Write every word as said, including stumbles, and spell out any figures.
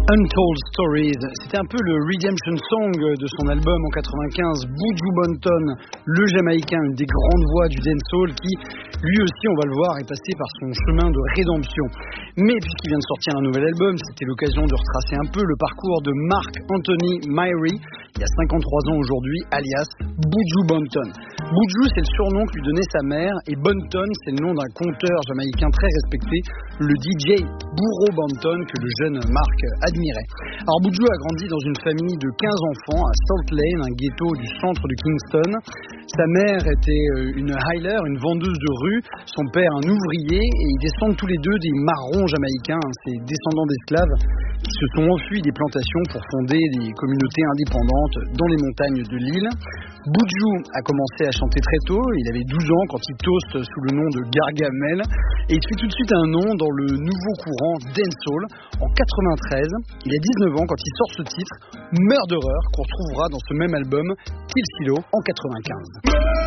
Untold Stories, c'était un peu le redemption song de son album en quatre-vingt-quinze, Buju Banton, le Jamaïcain, une des grandes voix du dancehall qui, lui aussi, on va le voir, est passé par son chemin de rédemption. Mais puisqu'il vient de sortir un nouvel album, c'était l'occasion de retracer un peu le parcours de Mark Anthony Myrie, il y a cinquante-trois ans aujourd'hui, alias Buju Banton. Buju, c'est le surnom que lui donnait sa mère, et Banton, c'est le nom d'un conteur jamaïcain très respecté, le D J Burro Banton, que le jeune Mark admirait. Alors Buju a grandi dans une famille de quinze enfants à Salt Lane, un ghetto du centre de Kingston. Sa mère était une hiler, une vendeuse de rue, son père un ouvrier, et ils descendent tous les deux des marrons jamaïcains, ces descendants d'esclaves qui se sont enfuis des plantations pour fonder des communautés indépendantes dans les montagnes de l'île. Buju a commencé à chanter très tôt, il avait douze ans quand il toast sous le nom de Gargamel, et il se fait tout de suite un nom dans le nouveau courant dancehall. En quatre-vingt-treize, il a dix-neuf ans quand il sort ce titre, Murderer, qu'on retrouvera dans ce même album, Kill Silo, en quatre-vingt-quinze.